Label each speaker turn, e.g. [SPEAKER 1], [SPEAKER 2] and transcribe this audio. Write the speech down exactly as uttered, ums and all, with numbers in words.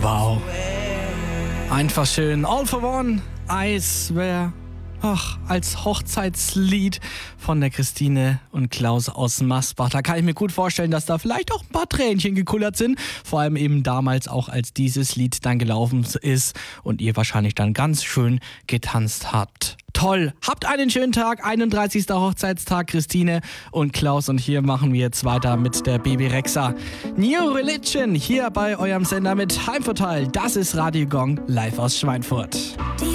[SPEAKER 1] Wow. Einfach schön. All for One, I Swear. Ach, als Hochzeitslied von der Christine und Klaus aus Massbach. Da kann ich mir gut vorstellen, dass da vielleicht auch ein paar Tränchen gekullert sind. Vor allem eben damals auch, als dieses Lied dann gelaufen ist und ihr wahrscheinlich dann ganz schön getanzt habt. Toll, habt einen schönen Tag, einunddreißigster Hochzeitstag, Christine und Klaus. Und hier machen wir jetzt weiter mit der Bebe Rexha. New Religion hier bei eurem Sender mit Heimvorteil. Das ist Radio Gong live aus Schweinfurt.